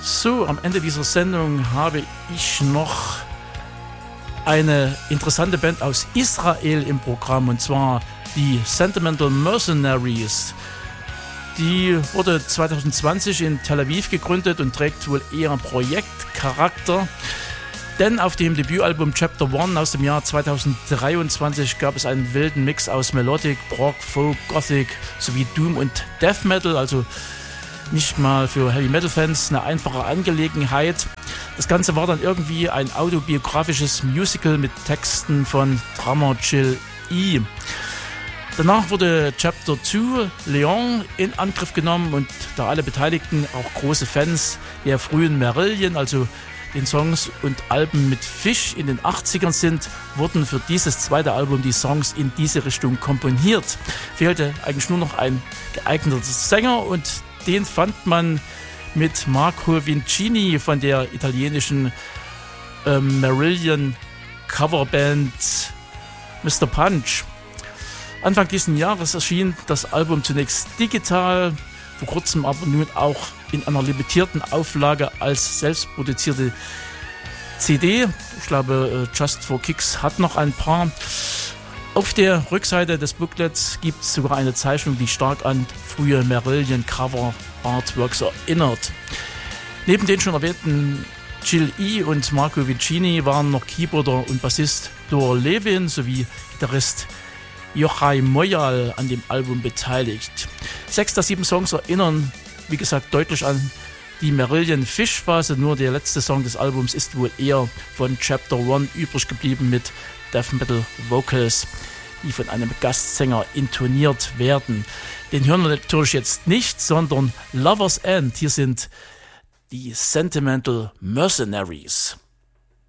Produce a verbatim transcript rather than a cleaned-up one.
So, am Ende dieser Sendung habe ich noch eine interessante Band aus Israel im Programm, und zwar die Sentimental Mercenaries. Die wurde zwanzig zwanzig in Tel Aviv gegründet und trägt wohl eher Projektcharakter. Denn auf dem Debütalbum Chapter One aus dem Jahr zwanzig dreiundzwanzig gab es einen wilden Mix aus Melodic, Prog, Folk, Gothic sowie Doom und Death Metal, also nicht mal für Heavy Metal Fans eine einfache Angelegenheit. Das Ganze war dann irgendwie ein autobiografisches Musical mit Texten von Drummer Jill E. Danach wurde Chapter zwei Leon in Angriff genommen, und da alle Beteiligten auch große Fans der frühen Marillion, also den Songs und Alben mit Fish in den achtzigern sind, wurden für dieses zweite Album die Songs in diese Richtung komponiert. Fehlte eigentlich nur noch ein geeigneter Sänger, und den fand man mit Marco Vincini von der italienischen äh, Marillion Coverband Mister Punch. Anfang dieses Jahres erschien das Album zunächst digital, vor kurzem aber nun auch in einer limitierten Auflage als selbstproduzierte C D. Ich glaube, Just for Kicks hat noch ein paar. Auf der Rückseite des Booklets gibt es sogar eine Zeichnung, die stark an frühe Marillion Cover Artworks erinnert. Neben den schon erwähnten Jill E. und Marco Vincini waren noch Keyboarder und Bassist Dor Levin sowie Gitarrist Yochai Moyal an dem Album beteiligt. Sechs der sieben Songs erinnern, wie gesagt, deutlich an die Marillion Fish-Phase, nur der letzte Song des Albums ist wohl eher von Chapter One übrig geblieben mit Death Metal Vocals, die von einem Gastsänger intoniert werden. Den hören wir natürlich jetzt nicht, sondern Lover's End. Hier sind die Sentimental Mercenaries.